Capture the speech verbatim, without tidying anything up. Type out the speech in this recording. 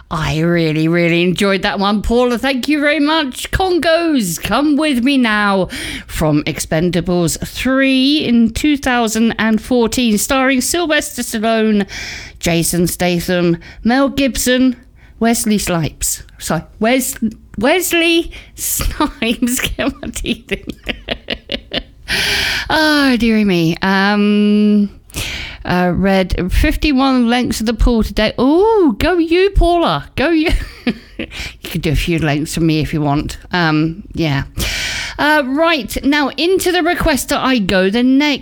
I really, really enjoyed that one, Paula. Thank you very much. Congos, Come With Me Now from Expendables three in two thousand fourteen, starring Sylvester Stallone, Jason Statham, Mel Gibson, Wesley Snipes. Sorry, Wes Wesley Snipes. Get my teeth in. Oh, dearie me. Um... Uh, read fifty-one lengths of the pool today. Oh, go you, Paula. Go you. You could do a few lengths for me if you want. Um, yeah. Uh, right, now into the requester I go. The next